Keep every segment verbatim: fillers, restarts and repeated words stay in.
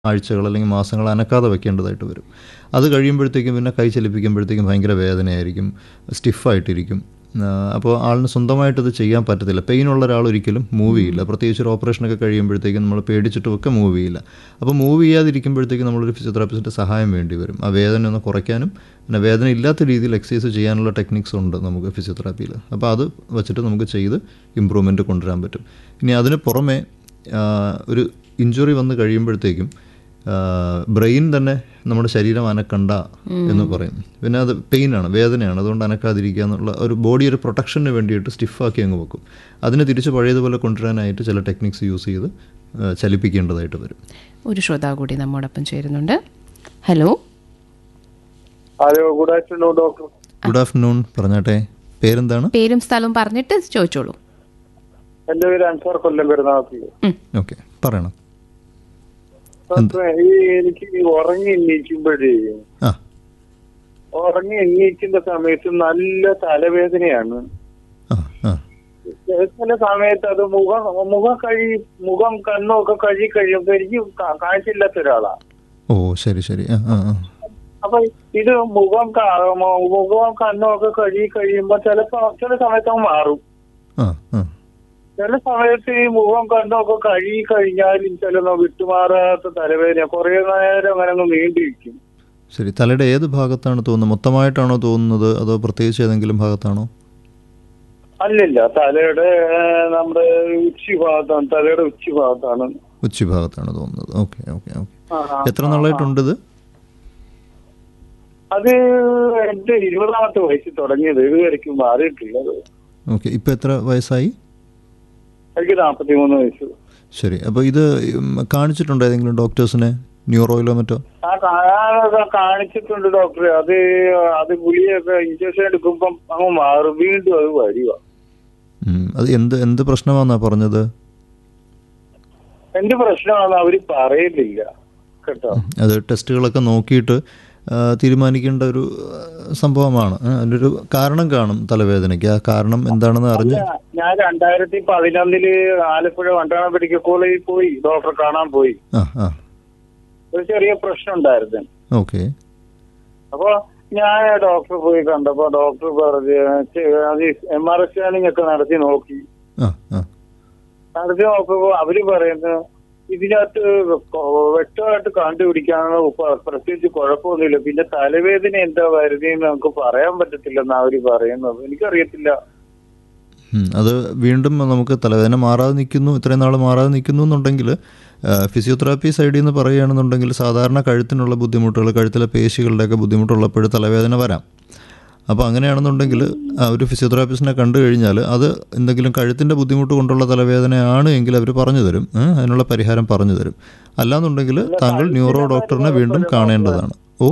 ആഴ്ചകൾ അല്ലെങ്കിൽ മാസങ്ങൾ അനക്കാതെ വെക്കേണ്ടതായിട്ട് വരും. അത് കഴിയുമ്പോഴത്തേക്കും പിന്നെ കൈ ചലിപ്പിക്കുമ്പോഴത്തേക്കും ഭയങ്കര വേദനയായിരിക്കും, സ്റ്റിഫായിട്ടിരിക്കും. അപ്പോൾ ആളിന് സ്വന്തമായിട്ടത് ചെയ്യാൻ പറ്റത്തില്ല. പെയിനുള്ള ഒരാൾ ഒരിക്കലും മൂവ് ചെയ്യില്ല. പ്രത്യേകിച്ച് ഒരു ഓപ്പറേഷനൊക്കെ കഴിയുമ്പോഴത്തേക്കും നമ്മൾ പേടിച്ചിട്ടുമൊക്കെ മൂവ് ചെയ്യില്ല. അപ്പോൾ മൂവ് ചെയ്യാതിരിക്കുമ്പോഴത്തേക്കും നമ്മളൊരു ഫിസിയോതെറാപ്പിസ്റ്റിൻ്റെ സഹായം വേണ്ടി വരും. ആ വേദന ഒന്ന് കുറയ്ക്കാനും പിന്നെ വേദന ഇല്ലാത്ത രീതിയിൽ എക്സസൈസ് ചെയ്യാനുള്ള ടെക്നിക്സ് ഉണ്ട് നമുക്ക് ഫിസിയോതെറാപ്പിയിൽ. അപ്പോൾ അത് വെച്ചിട്ട് നമുക്ക് ചെയ്ത് ഇമ്പ്രൂവ്മെൻറ്റ് കൊണ്ടുവരാൻ പറ്റും. ഇനി അതിന് പുറമെ ഒരു ഇഞ്ചുറി വന്ന് കഴിയുമ്പോഴത്തേക്കും ബ്രെയിൻ തന്നെ നമ്മുടെ ശരീരം അനക്കണ്ട എന്ന് പറയും. പിന്നെ അത് പെയിനാണ്, വേദനയാണ്, അതുകൊണ്ട് അനക്കാതിരിക്കുക എന്നുള്ള ഒരു ബോഡി ഒരു പ്രൊട്ടക്ഷന് വേണ്ടിയിട്ട് സ്റ്റിഫാക്കി അങ്ങ് വെക്കും. അതിനെ തിരിച്ച് പഴയതുപോലെ കൊണ്ടുവരാനായിട്ട് ചില ടെക്നിക്സ് യൂസ് ചെയ്ത് ചലിപ്പിക്കേണ്ടതായിട്ട് വരും. ഒരു ശ്രോതാവ് കൂടി നമ്മോടൊപ്പം ചേരുന്നുണ്ട്. Hello hello good afternoon doctor. Good afternoon, പറഞ്ഞാട്ടെ, പേരെന്താണ്? പേരും സ്ഥലവും പറഞ്ഞിട്ട് ചോദിച്ചോളൂ. എന്റെ പേര് അൻസാർ, കൊല്ലം പെരുന്നാൾ. ഓക്കെ, പറയണം. ഈ എനിക്ക് ഉറങ്ങി എണ്ണീക്കുമ്പോഴേ ഉറങ്ങി എണ്ണീക്കുന്ന സമയത്ത് നല്ല തലവേദനയാണ്. ചില സമയത്ത് അത് മുഖം മുഖം കഴി മുഖം കണ്ണൊക്കെ കഴുകി കഴിയുമ്പോ എനിക്ക് കാഴ്ചയില്ലാത്ത ഒരാളാ. ഓ ശരി ശരി. അപ്പൊ ഇത് മുഖം മുഖം കണ്ണൊക്കെ കഴുകി കഴിയുമ്പോ ചിലപ്പോ ചില സമയത്ത് അങ്ങ് മാറും. ചില സമയത്ത് ഈ മുഖം കണ്ണൊക്കെ കഴുകി കഴിഞ്ഞാലും ചില വിട്ടുമാറാത്ത തലവേദന കുറെ നേരം അങ്ങനെ അങ്ങ് നീണ്ടിരിക്കും. ശരി, തലയുടെ ഏത് ഭാഗത്താണ് തോന്നുന്നത്? മൊത്തമായിട്ടാണോ തോന്നുന്നത് അതോ പ്രത്യേകിച്ച് ഏതെങ്കിലും ഭാഗത്താണോ? അല്ലല്ല, തലയുടെ നമ്മുടെ ഉച്ചി ഭാഗത്താണ്, തലയുടെ ഉച്ചി ഭാഗത്താണ്. ഉച്ചി ഭാഗത്താണ് തോന്നുന്നത്. Okay okay okay. എത്ര നാളായിട്ടുണ്ട് ഇത്? അത് എന്റെ ഇരുപതാമത്തെ വയസ്സിൽ തുടങ്ങിയത്, ഇതുവരെയ്ക്കും മാറിയിട്ടില്ല. ഓക്കെ, ഇപ്പൊ എത്ര വയസ്സായി? എനിക്ക് നാൽപ്പത്തി മൂന്ന് വയസ്സ്. ശരി, അപ്പോൾ ഇത് കാണിച്ചിട്ടുണ്ടോ ഏതെങ്കിലും ഡോക്ടേഴ്സിനെ, ന്യൂറോയിലോ മറ്റോ? ആ കാണിച്ചിട്ടുണ്ട് ഡോക്ടറെ. അത് അത് ഗുളിയൊക്കെ ഇഞ്ചക്ഷൻ എടുക്കുമ്പം അങ്ങ് മാറും, വീണ്ടും അത് വരിക. അത് എന്ത് എന്ത് പ്രശ്നമാണെന്നാ പറഞ്ഞത്? എന്ത് പ്രശ്നമാണെന്ന് അവര് പറയുന്നില്ല കേട്ടോ. അത് ടെസ്റ്റുകളൊക്കെ നോക്കിയിട്ട് തീരുമാനിക്കേണ്ട ഒരു സംഭവമാണ്. അതിൻ്റെ ഒരു കാരണം കാണും തലവേദനയ്ക്ക്. ആ കാരണം എന്താണെന്ന് അറിഞ്ഞ് ഞാൻ രണ്ടായിരത്തി പതിനൊന്നില് ആലപ്പുഴ വണ്ടാനം മെഡിക്കൽ കോളേജിൽ പോയി ഡോക്ടറെ കാണാൻ പോയി. ഒരു ചെറിയ പ്രശ്നം ഉണ്ടായിരുന്നു. ഓക്കെ. അപ്പൊ ഞാൻ ഡോക്ടറെ പോയി കണ്ടപ്പോ ഡോക്ടർ പറഞ്ഞ് അത് എം ആർ ഐ സ്കാനിങ് ഒക്കെ നടത്തി നോക്കി. നടത്തി നോക്കുമ്പോ അവര് പറയുന്നത് ഇതിനകത്ത് വ്യക്തമായിട്ട് കണ്ടുപിടിക്കാനുള്ള പ്രത്യേകിച്ച് കുഴപ്പമൊന്നുമില്ല. പിന്നെ തലവേദന എന്താ വരുന്നതെന്ന് നമുക്ക് പറയാൻ പറ്റത്തില്ലെന്ന് അവര് പറയുന്നത്. എനിക്കറിയത്തില്ല. അത് വീണ്ടും നമുക്ക് തലവേദന മാറാതെ നിൽക്കുന്നു, ഇത്രയും നാൾ മാറാതെ നിൽക്കുന്നു എന്നുണ്ടെങ്കിൽ ഫിസിയോതെറാപ്പി സൈഡിൽ നിന്ന് പറയുകയാണെന്നുണ്ടെങ്കിൽ സാധാരണ കഴുത്തിനുള്ള ബുദ്ധിമുട്ടുകൾ, കഴുത്തിലെ പേശികളുടെയൊക്കെ ബുദ്ധിമുട്ടുള്ളപ്പോൾ തലവേദന വരാം. അപ്പോൾ അങ്ങനെയാണെന്നുണ്ടെങ്കിൽ ഒരു ഫിസിയോതെറാപ്പിസ്റ്റിനെ കണ്ടു കഴിഞ്ഞാൽ അത് എന്തെങ്കിലും കഴുത്തിൻ്റെ ബുദ്ധിമുട്ട് കൊണ്ടുള്ള തലവേദനയാണ് എങ്കിൽ അവർ പറഞ്ഞു തരും, അതിനുള്ള പരിഹാരം പറഞ്ഞു തരും. അല്ലാന്നുണ്ടെങ്കിൽ താങ്കൾ ന്യൂറോ ഡോക്ടറിനെ വീണ്ടും കാണേണ്ടതാണ്. ഓ,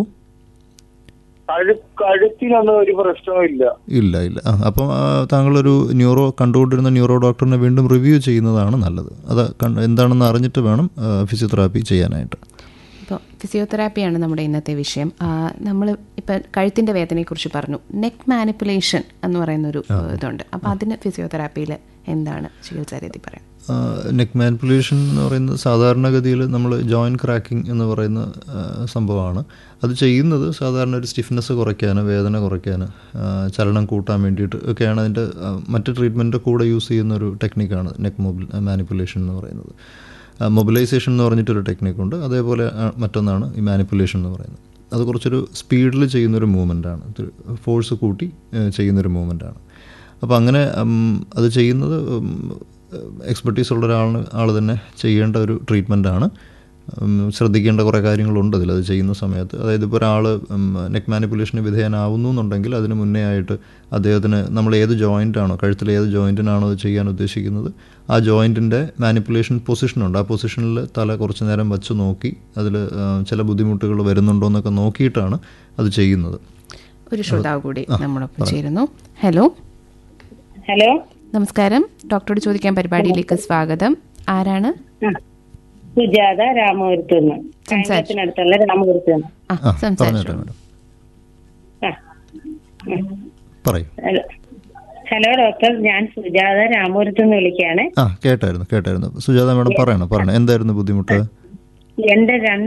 കഴുത്തിനൊന്നും ഒരു പ്രശ്നവും ഇല്ല. ഇല്ല ഇല്ല. അപ്പം താങ്കളൊരു ന്യൂറോ കണ്ടുകൊണ്ടിരുന്ന ന്യൂറോ ഡോക്ടറിനെ വീണ്ടും റിവ്യൂ ചെയ്യുന്നതാണ് നല്ലത്. അത് എന്താണെന്ന് അറിഞ്ഞിട്ട് വേണം ഫിസിയോതെറാപ്പി ചെയ്യാനായിട്ട്. ഇപ്പോൾ ഫിസിയോതെറാപ്പിയാണ് നമ്മുടെ ഇന്നത്തെ വിഷയം. നമ്മൾ ഇപ്പം കഴുത്തിൻ്റെ വേദനയെക്കുറിച്ച് പറഞ്ഞു. നെക്ക് മാനിപ്പുലേഷൻ എന്ന് പറയുന്നൊരു ഇതുണ്ട്. അപ്പോൾ അതിന് ഫിസിയോതെറാപ്പിയിൽ എന്താണ് ചികിത്സാ രീതി പറയാം? നെക്ക് മാനിപ്പുലേഷൻ എന്ന് പറയുന്നത് സാധാരണഗതിയിൽ നമ്മൾ ജോയിൻറ്റ് ക്രാക്കിംഗ് എന്ന് പറയുന്ന സംഭവമാണ്. അത് ചെയ്യുന്നത് സാധാരണ ഒരു സ്റ്റിഫ്നെസ് കുറയ്ക്കാൻ, വേദന കുറയ്ക്കാൻ, ചലനം കൂട്ടാൻ വേണ്ടിയിട്ട് ഒക്കെയാണ്. അതിൻ്റെ മറ്റ് ട്രീറ്റ്മെൻറ്റ് കൂടെ യൂസ് ചെയ്യുന്ന ഒരു ടെക്നിക്കാണ് നെക്ക് മൊബിൽ മാനിപ്പുലേഷൻ എന്ന് പറയുന്നത്. മൊബിലൈസേഷൻ എന്ന് പറഞ്ഞിട്ടൊരു ടെക്നിക്കുണ്ട്. അതേപോലെ മറ്റൊന്നാണ് ഈ മാനിപ്പുലേഷൻ എന്ന് പറയുന്നത്. അത് കുറച്ചൊരു സ്പീഡിൽ ചെയ്യുന്നൊരു മൂവ്മെൻറ്റാണ്, ഫോഴ്സ് കൂട്ടി ചെയ്യുന്നൊരു മൂവ്മെൻറ്റാണ്. അപ്പോൾ അങ്ങനെ അത് ചെയ്യുന്നത് എക്സ്പെർട്ടീസ് ഉള്ള ഒരാളിന് ആൾ തന്നെ ചെയ്യേണ്ട ഒരു ട്രീറ്റ്മെൻറ്റാണ്. ശ്രദ്ധിക്കേണ്ട കുറേ കാര്യങ്ങളുണ്ട് അതിൽ അത് ചെയ്യുന്ന സമയത്ത്. അതായത് ഇപ്പോൾ ഒരാൾ നെക്ക് മാനിപ്പുലേഷന് വിധേയനാവുന്നു എന്നുണ്ടെങ്കിൽ അതിന് മുന്നേ ആയിട്ട് അദ്ദേഹത്തിന് നമ്മൾ ഏത് ജോയിൻ്റാണോ, കഴുത്തിലെ ഏത് ജോയിൻറ്റിനാണോ അത് ചെയ്യാൻ ഉദ്ദേശിക്കുന്നത് ആ ജോയിൻറ്റിൻ്റെ മാനിപ്പുലേഷൻ പൊസിഷനുണ്ട്. ആ പൊസിഷനിൽ തല കുറച്ച് നേരം വച്ച് നോക്കി അതിൽ ചില ബുദ്ധിമുട്ടുകൾ വരുന്നുണ്ടോ എന്നൊക്കെ നോക്കിയിട്ടാണ് അത് ചെയ്യുന്നത്. ഒരു ശ്രോതാവ് കൂടി നമ്മളൊപ്പം ചേരുന്നു. ഹലോ ഹലോ നമസ്കാരം, ഡോക്ടറോട് ചോദിക്കാൻ പരിപാടിയിലേക്ക് സ്വാഗതം. ആരാണ്? സുജാത, രാമപുരത്തുനിന്ന്. അടുത്തുള്ള രാമപുരത്തുനിന്ന്. ഹലോ ഡോക്ടർ, ഞാൻ സുജാത രാമപുരത്തുനിന്ന് വിളിക്കുകയാണ്. കേട്ടായിരുന്നു കേട്ടായിരുന്നു സുജാത മാഡം, പറയണം പറയണം എന്തായിരുന്നു ബുദ്ധിമുട്ട്? എന്റെ രണ്ട്